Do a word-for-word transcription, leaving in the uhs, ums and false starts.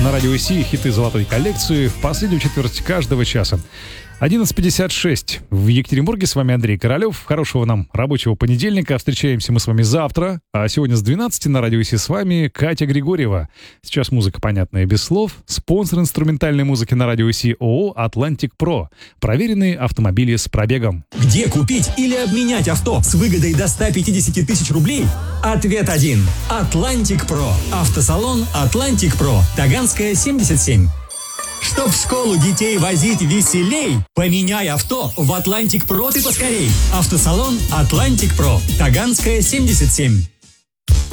на радио ИСИ хиты золотой коллекции в последнюю четверть каждого часа. одиннадцать пятьдесят шесть в Екатеринбурге. С вами Андрей Королев. Хорошего нам рабочего понедельника. Встречаемся мы с вами завтра. А сегодня с двенадцати на радио ИСИ с вами Катя Григорьева. Сейчас музыка понятная без слов. Спонсор инструментальной музыки на радио ИСИ ООО «Атлантик Про». Проверенные автомобили с пробегом. Где купить или обменять авто с выгодой до ста пятидесяти тысяч рублей? Ответ один. «Атлантик Про». Автосалон «Атлантик Про». Таганская, семьдесят семь. Чтоб в школу детей возить веселей, поменяй авто в «Атлантик Про» ты поскорей. Автосалон «Атлантик Про». Таганская, семьдесят семь.